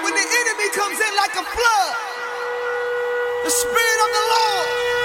when the enemy comes in like a flood, the Spirit of the Lord